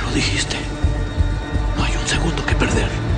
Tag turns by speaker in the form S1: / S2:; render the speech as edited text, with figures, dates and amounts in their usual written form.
S1: lo dijiste. No hay un segundo que perder.